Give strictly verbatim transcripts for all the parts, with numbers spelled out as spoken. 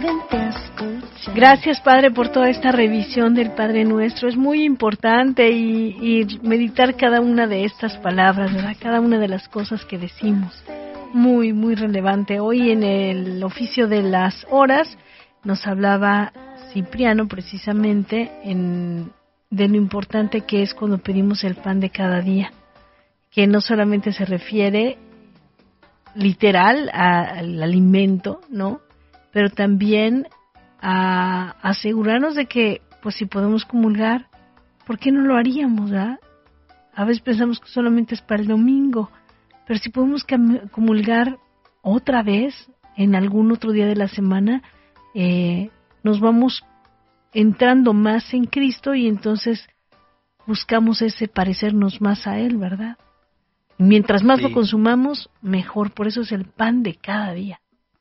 Gracias, Padre, por toda esta revisión del Padre Nuestro. Es muy importante y, y meditar cada una de estas palabras, ¿verdad? Cada una de las cosas que decimos. Muy, muy relevante. Hoy en el oficio de las horas nos hablaba Cipriano precisamente en, de lo importante que es cuando pedimos el pan de cada día, que no solamente se refiere literal a, al alimento, ¿no? Pero también a asegurarnos de que, pues si podemos comulgar, ¿por qué no lo haríamos, verdad? A veces pensamos que solamente es para el domingo, pero si podemos comulgar otra vez en algún otro día de la semana, eh, nos vamos entrando más en Cristo y entonces buscamos ese parecernos más a Él, ¿verdad? Mientras más sí. lo consumamos, mejor. Por eso es el pan de cada día.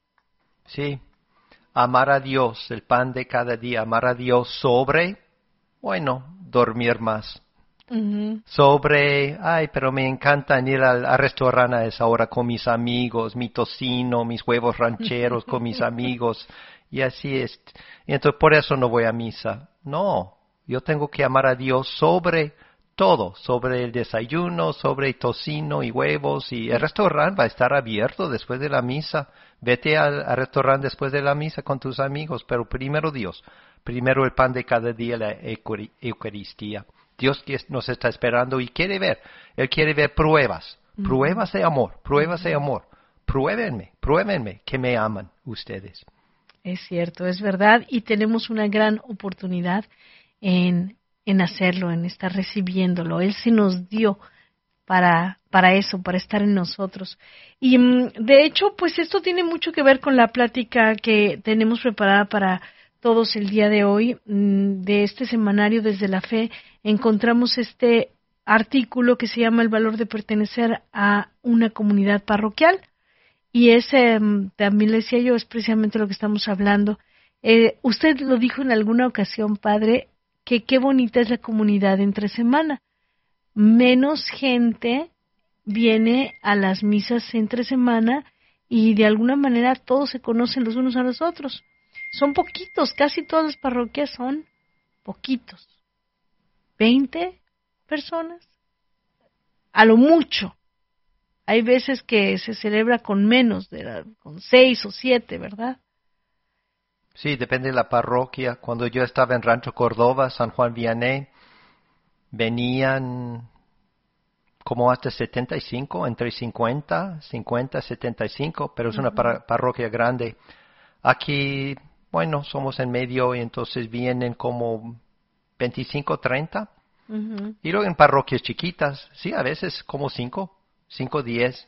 Sí. Amar a Dios, el pan de cada día, amar a Dios sobre, bueno, dormir más. Uh-huh. Sobre, ay, pero me encanta ir al, al restaurante a esa hora con mis amigos, mi tocino, mis huevos rancheros con mis amigos, y así es. Y entonces por eso no voy a misa. No, yo tengo que amar a Dios sobre todo, sobre el desayuno, sobre tocino y huevos, y el restaurante va a estar abierto después de la misa. Vete al, al restaurante después de la misa con tus amigos, pero primero Dios, primero el pan de cada día, la Eucaristía. Dios nos está esperando y quiere ver, Él quiere ver pruebas, mm. pruebas de amor, pruebas de amor. Pruébenme, pruébenme que me aman ustedes. Es cierto, es verdad, y tenemos una gran oportunidad en en hacerlo, en estar recibiéndolo. Él se nos dio para, para eso, para estar en nosotros. Y de hecho, pues esto tiene mucho que ver con la plática que tenemos preparada para todos el día de hoy, de este semanario Desde la Fe. Encontramos este artículo que se llama El valor de pertenecer a una comunidad parroquial. Y ese, también le decía yo, es precisamente lo que estamos hablando. Eh, usted lo dijo en alguna ocasión, Padre, que qué bonita es la comunidad entre semana. Menos gente viene a las misas entre semana y de alguna manera todos se conocen los unos a los otros. Son poquitos, casi todas las parroquias son poquitos. ¿Veinte personas? A lo mucho. Hay veces que se celebra con menos, de la, con seis o siete, ¿verdad? Sí, depende de la parroquia. Cuando yo estaba en Rancho Córdoba, San Juan Vianney, venían como hasta setenta y cinco, entre cincuenta, cincuenta, setenta y cinco, pero es una par- parroquia grande. Aquí, bueno, somos en medio y entonces vienen como veinticinco, treinta. Uh-huh. Y luego en parroquias chiquitas, sí, a veces como cinco, cinco, diez.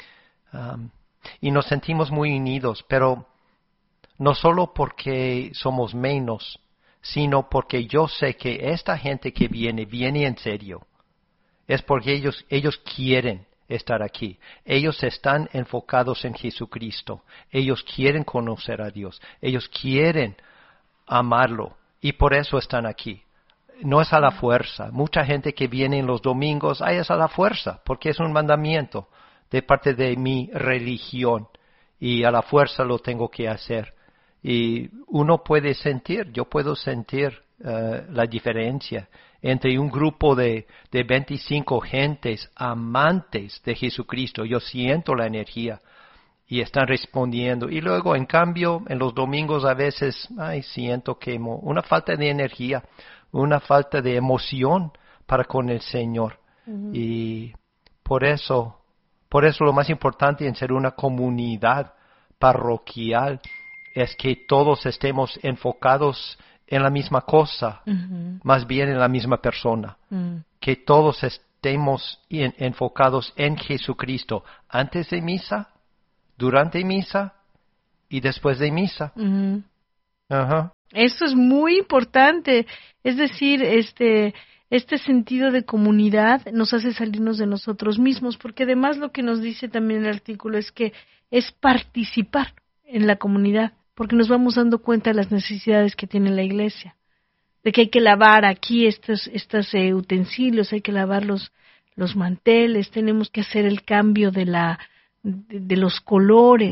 Um, y nos sentimos muy unidos, pero no solo porque somos menos, sino porque yo sé que esta gente que viene, viene en serio. Es porque ellos, ellos quieren estar aquí. Ellos están enfocados en Jesucristo. Ellos quieren conocer a Dios. Ellos quieren amarlo. Y por eso están aquí. No es a la fuerza. Mucha gente que viene en los domingos, ay, es a la fuerza, porque es un mandamiento de parte de mi religión. Y a la fuerza lo tengo que hacer. Y uno puede sentir, yo puedo sentir uh, la diferencia entre un grupo de, de veinticinco gentes amantes de Jesucristo. Yo siento la energía y están respondiendo. Y luego, en cambio, en los domingos a veces, ay, siento que mo- una falta de energía, una falta de emoción para con el Señor. Uh-huh. Y por eso, por eso lo más importante en ser una comunidad parroquial es que todos estemos enfocados en la misma cosa, uh-huh. más bien en la misma persona. Uh-huh. Que todos estemos en, enfocados en Jesucristo antes de misa, durante misa y después de misa. Uh-huh. Uh-huh. Eso es muy importante. Es decir, este, este sentido de comunidad nos hace salirnos de nosotros mismos, porque además lo que nos dice también el artículo es que es participar en la comunidad, porque nos vamos dando cuenta de las necesidades que tiene la iglesia, de que hay que lavar aquí estos, estos eh, utensilios, hay que lavar los, los manteles, tenemos que hacer el cambio de, la, de, de los colores,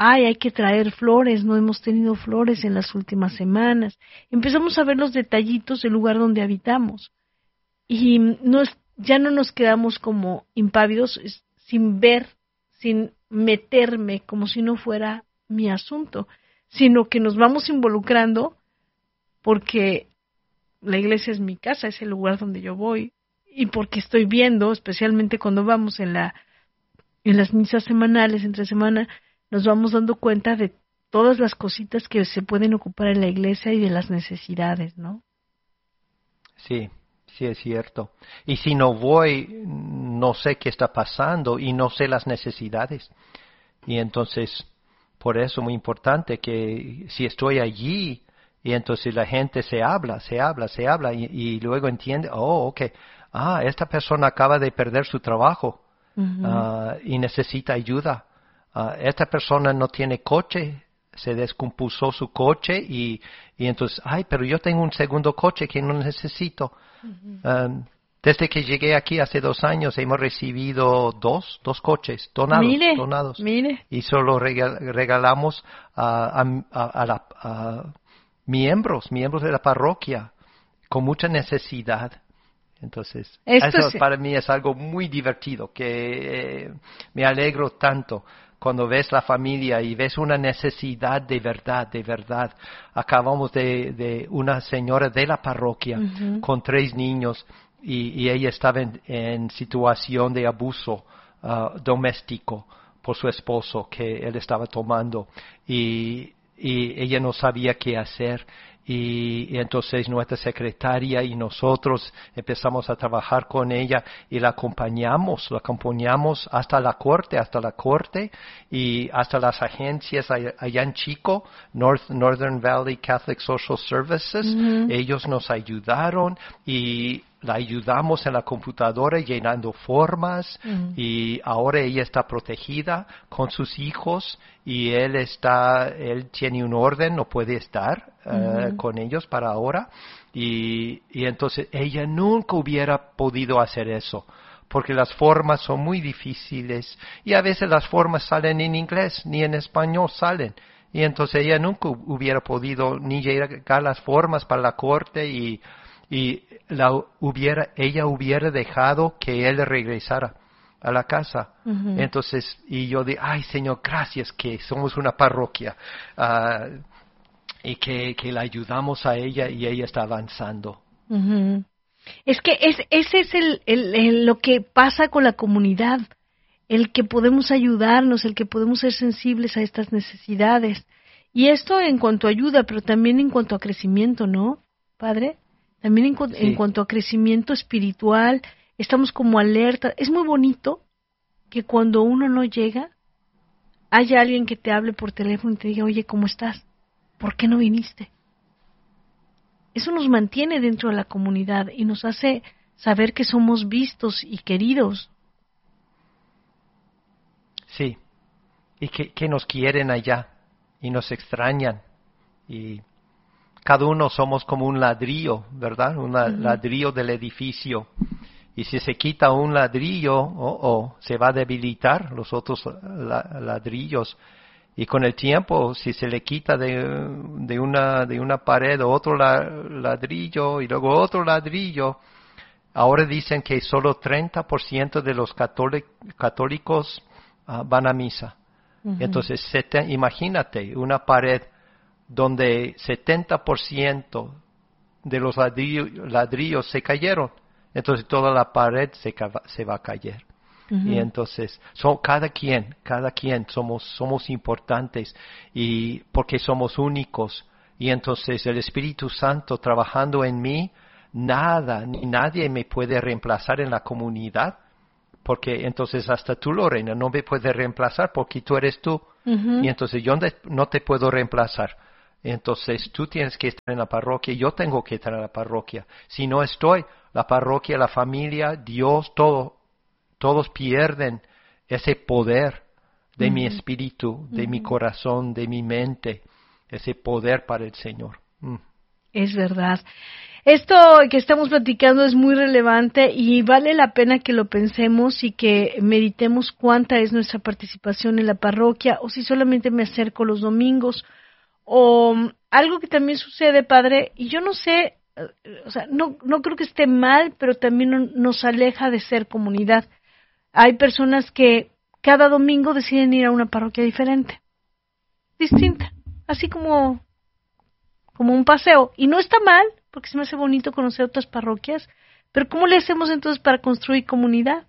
ay, hay que traer flores, no hemos tenido flores en las últimas semanas. Empezamos a ver los detallitos del lugar donde habitamos y nos, ya no nos quedamos como impávidos sin ver, sin meterme como si no fuera mi asunto, sino que nos vamos involucrando porque la iglesia es mi casa, es el lugar donde yo voy, y porque estoy viendo, especialmente cuando vamos en la en las misas semanales, entre semana, nos vamos dando cuenta de todas las cositas que se pueden ocupar en la iglesia y de las necesidades, ¿no? Sí, sí es cierto. Y si no voy, no sé qué está pasando y no sé las necesidades. Y entonces, por eso muy importante que si estoy allí, y entonces la gente se habla, se habla, se habla, y, y luego entiende, oh, ok, ah, esta persona acaba de perder su trabajo uh-huh. uh, y necesita ayuda. Uh, esta persona no tiene coche, se descompuso su coche y, y entonces, ay, pero yo tengo un segundo coche que no necesito. Uh-huh. Um, desde que llegué aquí hace dos años hemos recibido dos, dos coches donados, mire, donados. Mire. Y solo regal, regalamos a, a, a, la, a miembros, miembros de la parroquia con mucha necesidad. Entonces, Esto eso sí. para mí es algo muy divertido, que eh, me alegro tanto cuando ves la familia y ves una necesidad de verdad, de verdad. Acabamos de, de una señora de la parroquia uh-huh. con tres niños y, y ella estaba en, en situación de abuso uh, doméstico por su esposo que él estaba tomando y, y ella no sabía qué hacer. Y, y entonces nuestra secretaria y nosotros empezamos a trabajar con ella y la acompañamos, la acompañamos hasta la corte, hasta la corte y hasta las agencias allá, allá en Chico, North, Northern Valley Catholic Social Services. Uh-huh. Ellos nos ayudaron y la ayudamos en la computadora llenando formas uh-huh. y ahora ella está protegida con sus hijos y él está, él tiene un orden, no puede estar uh-huh. uh, con ellos para ahora y, y entonces ella nunca hubiera podido hacer eso porque las formas son muy difíciles y a veces las formas salen en inglés ni en español salen. Y entonces ella nunca hubiera podido ni llegar a las formas para la corte y y la hubiera, ella hubiera dejado que él regresara a la casa. Uh-huh. Entonces, y yo dije, ay Señor, gracias que somos una parroquia uh, y que, que la ayudamos a ella y ella está avanzando. Uh-huh. Es que es, ese es el, el, el, lo que pasa con la comunidad, el que podemos ayudarnos, el que podemos ser sensibles a estas necesidades. Y esto en cuanto a ayuda, pero también en cuanto a crecimiento, ¿no, Padre? También en, cu- sí. en cuanto a crecimiento espiritual, estamos como alerta. Es muy bonito que cuando uno no llega, haya alguien que te hable por teléfono y te diga, oye, ¿cómo estás? ¿Por qué no viniste? Eso nos mantiene dentro de la comunidad y nos hace saber que somos vistos y queridos. Sí, y que, que nos quieren allá y nos extrañan y cada uno somos como un ladrillo, ¿verdad? Un uh-huh. ladrillo del edificio. Y si se quita un ladrillo, oh, oh, se va a debilitar los otros la, ladrillos. Y con el tiempo, si se le quita de, de, una, de una pared otro la, ladrillo y luego otro ladrillo, ahora dicen que solo treinta por ciento de los católic, católicos uh, van a misa. Uh-huh. Entonces, sete, imagínate una pared donde setenta por ciento de los ladrillos, ladrillos se cayeron, entonces toda la pared se, se va a caer. Uh-huh. Y entonces, son, cada quien, cada quien somos, somos importantes y porque somos únicos. Y entonces el Espíritu Santo trabajando en mí, nada, ni nadie me puede reemplazar en la comunidad. Porque entonces hasta tú, Lorena, no me puedes reemplazar porque tú eres tú. Uh-huh. Y entonces yo no te puedo reemplazar. Entonces tú tienes que estar en la parroquia, yo tengo que estar en la parroquia. Si no estoy, la parroquia, la familia, Dios, todo, todos pierden ese poder de uh-huh. mi espíritu, de uh-huh. mi corazón, de mi mente, ese poder para el Señor. Mm. Es verdad. Esto que estamos platicando es muy relevante y vale la pena que lo pensemos y que meditemos cuánta es nuestra participación en la parroquia o si solamente me acerco los domingos o um, algo que también sucede, padre, y yo no sé, o sea, no, no creo que esté mal, pero también nos aleja de ser comunidad. Hay personas que cada domingo deciden ir a una parroquia diferente, distinta, así como, como un paseo. Y no está mal, porque se me hace bonito conocer otras parroquias, pero ¿cómo le hacemos entonces para construir comunidad?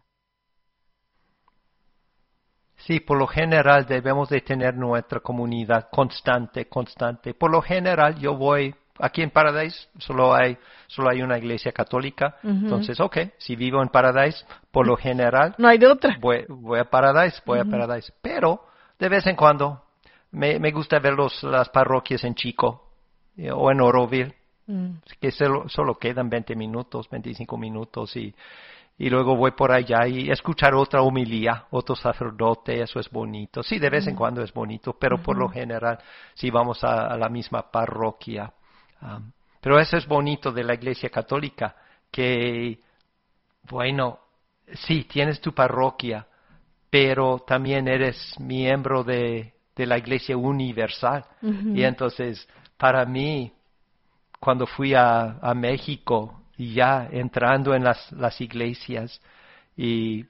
Sí, por lo general debemos de tener nuestra comunidad constante, constante. Por lo general yo voy, aquí en Paradise solo hay, solo hay una iglesia católica, uh-huh. Entonces, ok, si vivo en Paradise, por lo general, no hay de otra. Voy, voy a Paradise, voy uh-huh. a Paradise. Pero, de vez en cuando, me, me gusta ver los, las parroquias en Chico o en Oroville, uh-huh. que solo, solo quedan veinte minutos, veinticinco minutos y... Y luego voy por allá y escuchar otra homilía, otro sacerdote, eso es bonito. Sí, de vez en cuando es bonito, pero uh-huh. por lo general sí vamos a, a la misma parroquia. Um, pero eso es bonito de la Iglesia Católica, que, bueno, sí, tienes tu parroquia, pero también eres miembro de, de la Iglesia Universal. Uh-huh. Y entonces, para mí, cuando fui a, a México, y ya entrando en las, las iglesias y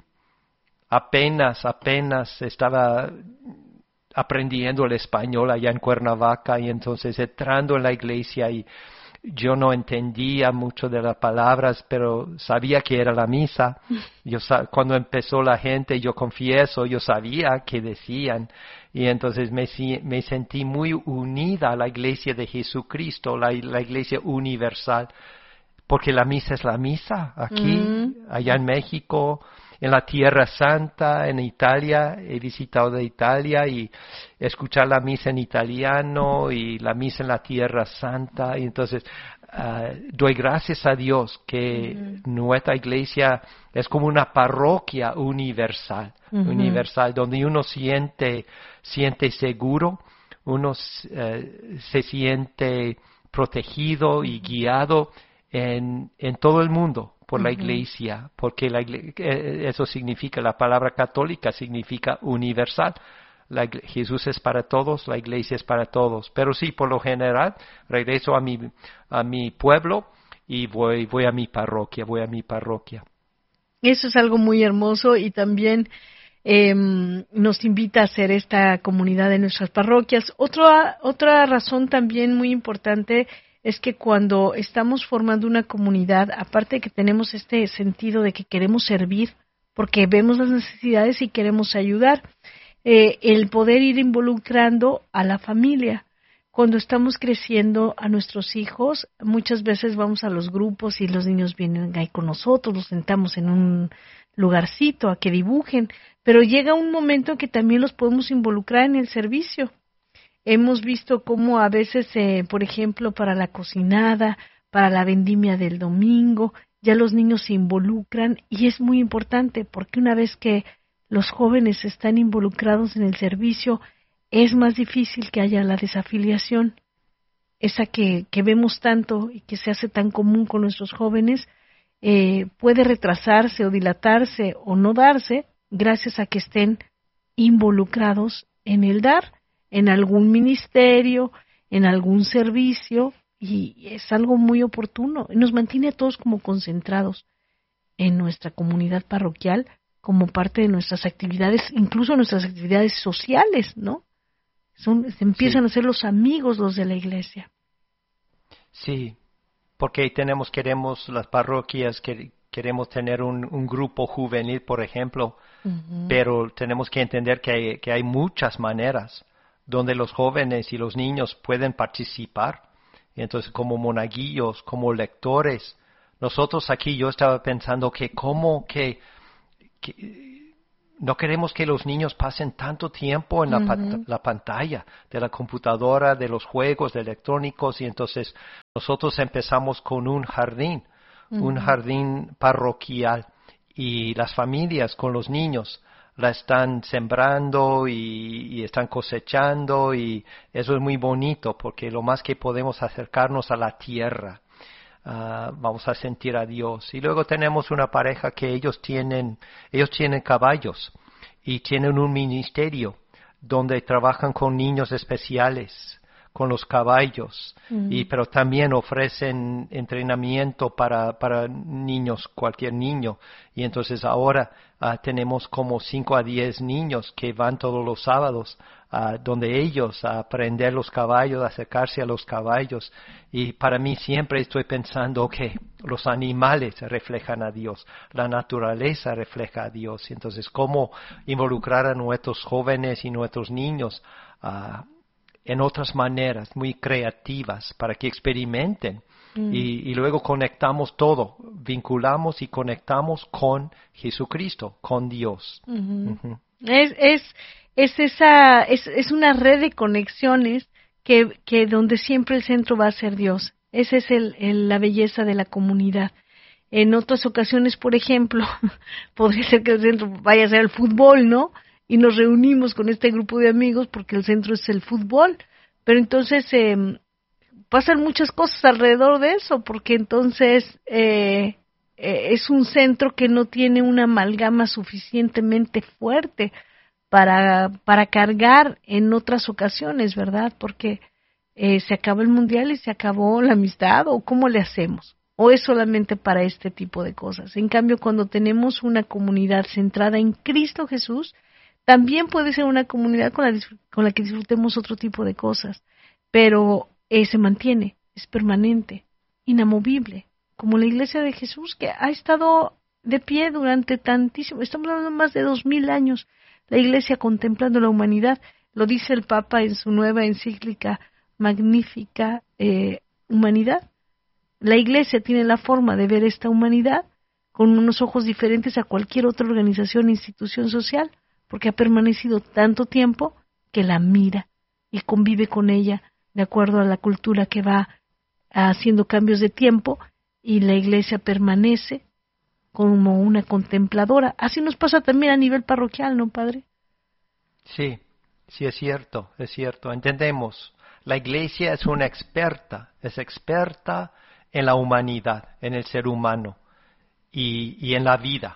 apenas, apenas estaba aprendiendo el español allá en Cuernavaca y entonces entrando en la iglesia y yo no entendía mucho de las palabras, pero sabía que era la misa. Yo cuando empezó la gente, yo confieso, yo sabía qué decían y entonces me, me sentí muy unida a la iglesia de Jesucristo, la, la iglesia universal. Porque la misa es la misa, aquí, mm. allá en México, en la Tierra Santa, en Italia, he visitado de Italia y escuchar la misa en italiano y la misa en la Tierra Santa. Y entonces, uh, doy gracias a Dios que mm. nuestra iglesia es como una parroquia universal, mm-hmm. universal, donde uno siente, siente seguro, uno uh, se siente protegido y guiado En, en todo el mundo por uh-huh. la iglesia, porque la iglesia, eso significa, la palabra católica significa universal. La, Jesús es para todos, la iglesia es para todos. Pero sí, por lo general, regreso a mi, a mi pueblo y voy, voy a mi parroquia, voy a mi parroquia. Eso es algo muy hermoso y también eh, nos invita a hacer esta comunidad en nuestras parroquias. Otra, otra razón también muy importante es que cuando estamos formando una comunidad, aparte de que tenemos este sentido de que queremos servir, porque vemos las necesidades y queremos ayudar, eh, el poder ir involucrando a la familia. Cuando estamos creciendo a nuestros hijos, muchas veces vamos a los grupos y los niños vienen ahí con nosotros, los sentamos en un lugarcito a que dibujen, pero llega un momento en que también los podemos involucrar en el servicio. Hemos visto cómo a veces, eh, por ejemplo, para la cocinada, para la vendimia del domingo, ya los niños se involucran y es muy importante porque una vez que los jóvenes están involucrados en el servicio, es más difícil que haya la desafiliación, esa que, que vemos tanto y que se hace tan común con nuestros jóvenes, eh, puede retrasarse o dilatarse o no darse gracias a que estén involucrados en el dar, en algún ministerio, en algún servicio, y es algo muy oportuno. Nos mantiene a todos como concentrados en nuestra comunidad parroquial, como parte de nuestras actividades, incluso nuestras actividades sociales, ¿no? Son, se empiezan sí. a ser los amigos los de la iglesia. Sí, porque tenemos, queremos las parroquias, que, queremos tener un, un grupo juvenil, por ejemplo, uh-huh. pero tenemos que entender que hay, que hay muchas maneras donde los jóvenes y los niños pueden participar. Y entonces, como monaguillos, como lectores, nosotros aquí, yo estaba pensando que como que, que no queremos que los niños pasen tanto tiempo en la, uh-huh. pat- la pantalla de la computadora, de los juegos, de electrónicos, y entonces nosotros empezamos con un jardín, uh-huh. un jardín parroquial, y las familias con los niños la están sembrando y, y están cosechando, y eso es muy bonito porque lo más que podemos acercarnos a la tierra. uh, vamos a sentir a Dios. Y luego tenemos una pareja que ellos tienen, ellos tienen caballos y tienen un ministerio donde trabajan con niños especiales, con los caballos, mm. y pero también ofrecen entrenamiento para, para niños, cualquier niño. Y entonces ahora uh, tenemos como cinco a diez niños que van todos los sábados, uh, donde ellos a aprender los caballos, acercarse a los caballos. Y para mí siempre estoy pensando que los animales reflejan a Dios, la naturaleza refleja a Dios. Y entonces, ¿cómo involucrar a nuestros jóvenes y nuestros niños uh, en otras maneras muy creativas para que experimenten? Mm. Y, y luego conectamos todo, vinculamos y conectamos con Jesucristo, con Dios. Uh-huh. Uh-huh. Es, es, es esa, es, es una red de conexiones que, que donde siempre el centro va a ser Dios. Esa es el, el, la belleza de la comunidad. En otras ocasiones, por ejemplo, podría ser que el centro vaya a ser el fútbol, ¿no? Y nos reunimos con este grupo de amigos porque el centro es el fútbol, pero entonces eh, pasan muchas cosas alrededor de eso, porque entonces eh, eh, es un centro que no tiene una amalgama suficientemente fuerte para, para cargar en otras ocasiones, ¿verdad? Porque eh, se acabó el mundial y se acabó la amistad, ¿o cómo le hacemos? ¿O es solamente para este tipo de cosas? En cambio, cuando tenemos una comunidad centrada en Cristo Jesús, también puede ser una comunidad con la, con la que disfrutemos otro tipo de cosas, pero eh, se mantiene, es permanente, inamovible, como la Iglesia de Jesús, que ha estado de pie durante tantísimo, estamos hablando de más de dos mil años, la Iglesia contemplando la humanidad. Lo dice el Papa en su nueva encíclica magnífica, eh, Humanidad. La Iglesia tiene la forma de ver esta humanidad con unos ojos diferentes a cualquier otra organización e institución social, porque ha permanecido tanto tiempo que la mira y convive con ella de acuerdo a la cultura que va haciendo cambios de tiempo, y la Iglesia permanece como una contempladora. Así nos pasa también a nivel parroquial, ¿no, Padre? Sí, sí es cierto, es cierto. Entendemos, la Iglesia es una experta, es experta en la humanidad, en el ser humano y, y en la vida.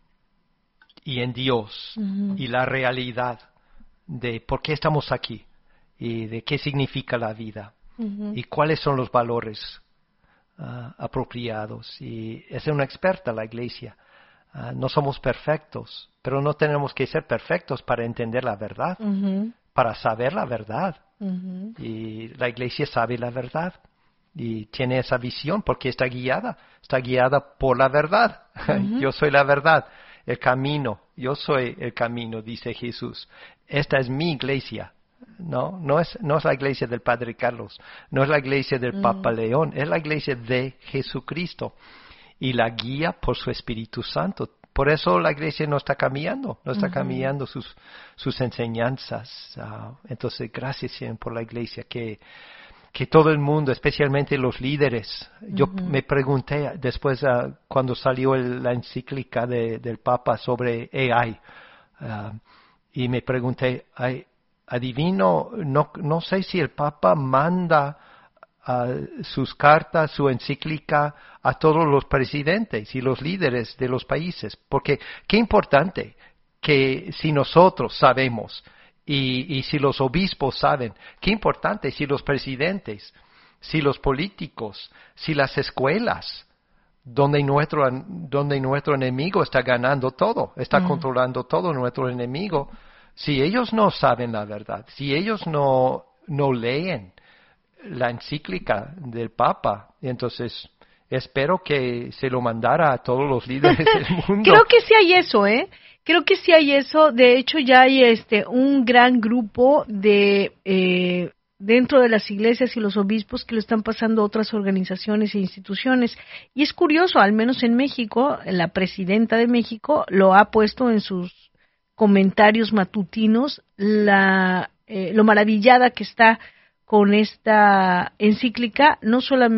Y en Dios, uh-huh. y la realidad de por qué estamos aquí y de qué significa la vida, uh-huh. y cuáles son los valores uh, apropiados. Y es una experta la Iglesia. Uh, no somos perfectos, pero no tenemos que ser perfectos para entender la verdad, uh-huh. para saber la verdad. Uh-huh. Y la Iglesia sabe la verdad y tiene esa visión porque está guiada, está guiada por la verdad. Uh-huh. Yo soy la verdad. El camino, yo soy el camino, dice Jesús. Esta es mi iglesia, ¿no? No es, no es la iglesia del Padre Carlos, no es la iglesia del mm. Papa León, es la iglesia de Jesucristo. Y la guía por su Espíritu Santo. Por eso la iglesia no está cambiando, no está uh-huh. cambiando sus, sus enseñanzas. Uh, entonces, gracias siempre por la iglesia que... que todo el mundo, especialmente los líderes, uh-huh. yo me pregunté después uh, cuando salió el, la encíclica de, del Papa sobre A I, uh, y me pregunté, ay, adivino, no, no sé si el Papa manda uh, sus cartas, su encíclica a todos los presidentes y los líderes de los países, porque qué importante que si nosotros sabemos, Y, y si los obispos saben, qué importante si los presidentes, si los políticos, si las escuelas, donde nuestro, donde nuestro enemigo está ganando todo, está mm. controlando todo nuestro enemigo, si ellos no saben la verdad, si ellos no, no leen la encíclica del Papa, entonces espero que se lo mandara a todos los líderes del mundo. Creo que sí hay eso, ¿eh? Creo que sí hay eso. De hecho, ya hay este un gran grupo de eh, dentro de las iglesias y los obispos que lo están pasando a otras organizaciones e instituciones. Y es curioso, al menos en México, la presidenta de México lo ha puesto en sus comentarios matutinos, la eh, lo maravillada que está con esta encíclica, no solamente